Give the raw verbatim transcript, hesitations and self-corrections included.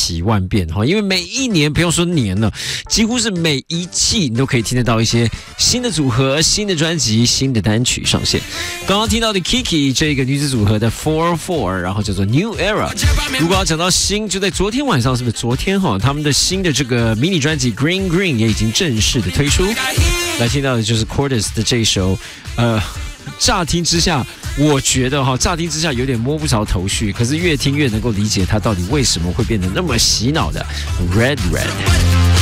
奇万变哈，因为每一年不用说年了，几乎是每一季你都可以听得到一些新的组合、新的专辑、新的单曲上线。刚刚听到的 Kiki 这个女子组合的 four four， 然后叫做 New Era。如果要讲到新，就在昨天晚上，是不是昨天哈？他们的新的这个迷你专辑 Green Green 也已经正式的推出。来听到的就是 Cordes 的这一首，呃。乍听之下，我觉得哈，乍听之下有点摸不着头绪，可是越听越能够理解它到底为什么会变得那么洗脑的 Red Red。